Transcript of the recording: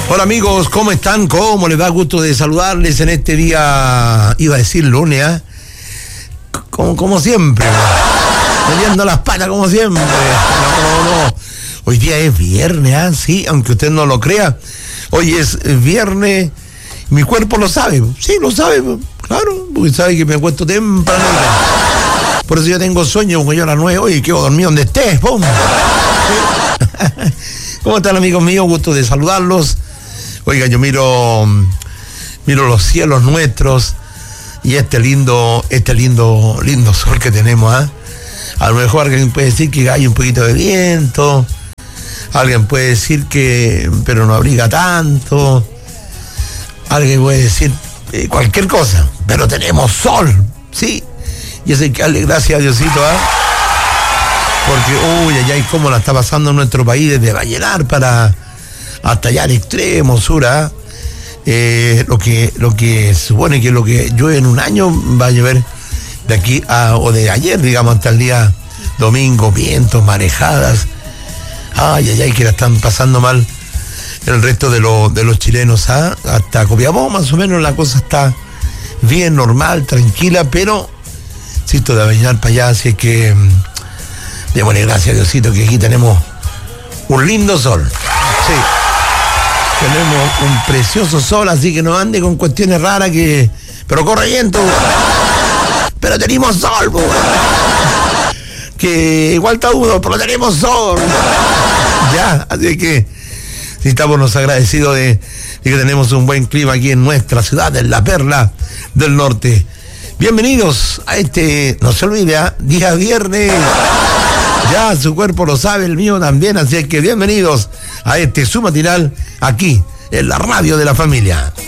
Hola amigos, ¿cómo están? ¿Cómo les da gusto de saludarles en este día, iba a decir lunes, ¿eh? Como siempre, metiendo las patas como siempre. No. Hoy día es viernes, ¿ah? Sí, aunque usted no lo crea. Hoy es viernes, mi cuerpo lo sabe. Sí, lo sabe, claro, porque sabe que me acuesto temprano. Por eso yo tengo sueño, como yo a las 9, oye, quedo dormido donde estés, ¡pum! ¿Cómo están, amigos míos? Gusto de saludarlos. Oiga, yo miro los cielos nuestros y este lindo sol que tenemos, ¿ah? A lo mejor alguien puede decir que hay un poquito de viento, alguien puede decir que, pero no abriga tanto, alguien puede decir cualquier cosa, pero tenemos sol, sí, y eso hay que darle gracias a Diosito, ¿ah? Porque, uy, cómo la está pasando en nuestro país, desde Vallenar hasta allá al extremo sur, ¿ah? Lo que se supone que lo que llueve en un año va a llover de aquí o de ayer, digamos, hasta el día domingo, vientos, marejadas. Que la están pasando mal el resto de los chilenos, ¿ah? Hasta Copiapó, más o menos, la cosa está bien, normal, tranquila, pero Sisto de Vallenar para allá, así es que démosle gracias a Diosito que aquí tenemos un lindo sol. Sí. Tenemos un precioso sol, así que no ande con cuestiones raras pero corre viento. Pero tenemos sol, que igual está húmedo, pero tenemos sol. Ya, así que sí, estamos agradecidos de que tenemos un buen clima aquí en nuestra ciudad, en la Perla del Norte. Bienvenidos a no se olvide, día viernes. Ya su cuerpo lo sabe, el mío también, así que bienvenidos a su matinal aquí en la radio de la familia.